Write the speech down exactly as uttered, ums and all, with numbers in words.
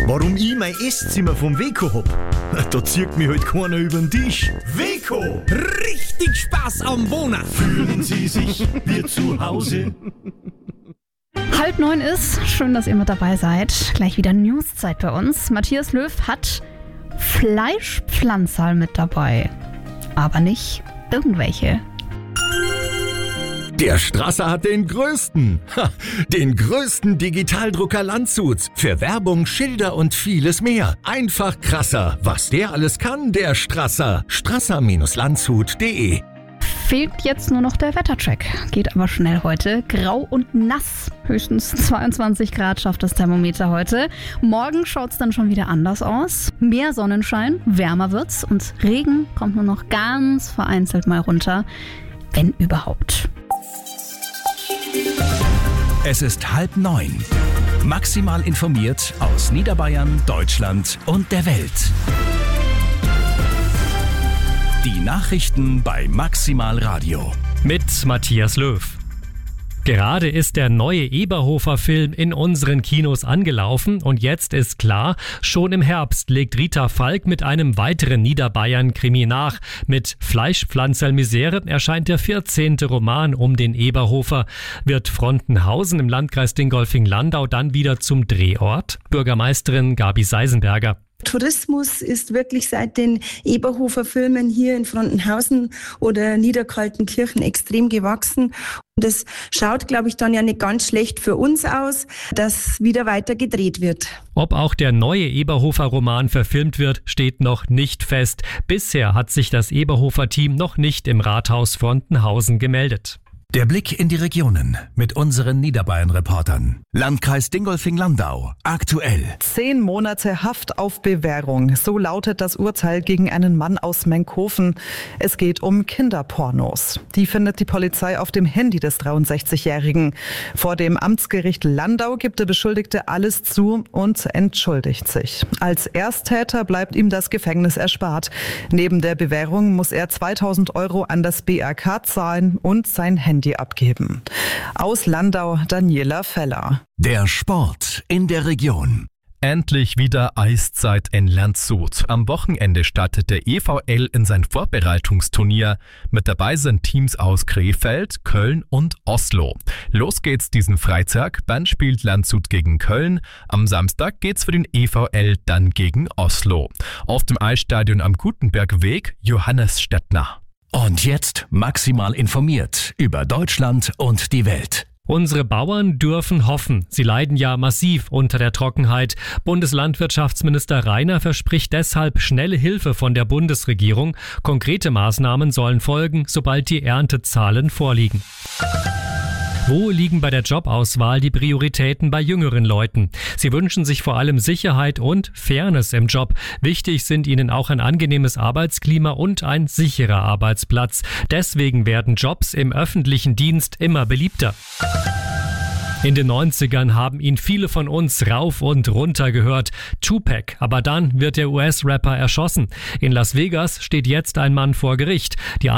Warum ich mein Esszimmer vom Weko hab? Da zieht mich halt keiner über den Tisch. Weko! Richtig Spaß am Wohnen. Fühlen Sie sich wie zu Hause? Halb neun ist, schön, dass ihr mit dabei seid. Gleich wieder Newszeit bei uns. Matthias Löw hat Fleischpflanzerl mit dabei. Aber nicht irgendwelche. Der Strasser hat den größten, ha, den größten Digitaldrucker Landshuts. Für Werbung, Schilder und vieles mehr. Einfach krasser. Was der alles kann, der Strasser. strasser Landshut punkt de. Fehlt jetzt nur noch der Wettercheck. Geht aber schnell heute. Grau und nass. Höchstens zweiundzwanzig Grad schafft das Thermometer heute. Morgen schaut es dann schon wieder anders aus. Mehr Sonnenschein, wärmer wird's und Regen kommt nur noch ganz vereinzelt mal runter. Wenn überhaupt. Es ist halb neun. Maximal informiert aus Niederbayern, Deutschland und der Welt. Die Nachrichten bei Maximal Radio. Mit Matthias Löw. Gerade ist der neue Eberhofer-Film in unseren Kinos angelaufen und jetzt ist klar, schon im Herbst legt Rita Falk mit einem weiteren Niederbayern-Krimi nach. Mit Fleischpflanzerl-Misere erscheint der vierzehnte Roman um den Eberhofer. Wird Frontenhausen im Landkreis Dingolfing-Landau dann wieder zum Drehort? Bürgermeisterin Gabi Seisenberger. Tourismus ist wirklich seit den Eberhofer-Filmen hier in Frontenhausen oder Niederkaltenkirchen extrem gewachsen. Und es schaut, glaube ich, dann ja nicht ganz schlecht für uns aus, dass wieder weiter gedreht wird. Ob auch der neue Eberhofer-Roman verfilmt wird, steht noch nicht fest. Bisher hat sich das Eberhofer-Team noch nicht im Rathaus Frontenhausen gemeldet. Der Blick in die Regionen mit unseren Niederbayern-Reportern. Landkreis Dingolfing-Landau. Aktuell. Zehn Monate Haft auf Bewährung. So lautet das Urteil gegen einen Mann aus Menkhofen. Es geht um Kinderpornos. Die findet die Polizei auf dem Handy des dreiundsechzigjährigen. Vor dem Amtsgericht Landau gibt der Beschuldigte alles zu und entschuldigt sich. Als Ersttäter bleibt ihm das Gefängnis erspart. Neben der Bewährung muss er zweitausend Euro an das B R K zahlen und sein Handy abgeben. Aus Landau Daniela Feller. Der Sport in der Region. Endlich wieder Eiszeit in Landshut. Am Wochenende startet der E V L in sein Vorbereitungsturnier. Mit dabei sind Teams aus Krefeld, Köln und Oslo. Los geht's diesen Freitag, dann spielt Landshut gegen Köln. Am Samstag geht's für den E V L dann gegen Oslo. Auf dem Eisstadion am Gutenbergweg Johannes Stettner. Und jetzt maximal informiert über Deutschland und die Welt. Unsere Bauern dürfen hoffen. Sie leiden ja massiv unter der Trockenheit. Bundeslandwirtschaftsminister Rainer verspricht deshalb schnelle Hilfe von der Bundesregierung. Konkrete Maßnahmen sollen folgen, sobald die Erntezahlen vorliegen. Wo liegen bei der Jobauswahl die Prioritäten bei jüngeren Leuten? Sie wünschen sich vor allem Sicherheit und Fairness im Job. Wichtig sind ihnen auch ein angenehmes Arbeitsklima und ein sicherer Arbeitsplatz. Deswegen werden Jobs im öffentlichen Dienst immer beliebter. In den neunzigern haben ihn viele von uns rauf und runter gehört. Tupac, aber dann wird der U S-Rapper erschossen. In Las Vegas steht jetzt ein Mann vor Gericht. Die